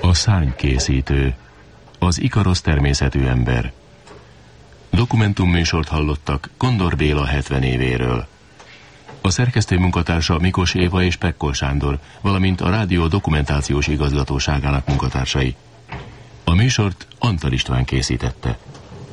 A szárnykészítő, az Ikarosz természetű ember. Dokumentumműsort hallottak Kondor Béla 70 évéről. A szerkesztő munkatársa Mikos Éva és Pekkol Sándor, valamint a rádió dokumentációs igazgatóságának munkatársai. A műsort Antal István készítette.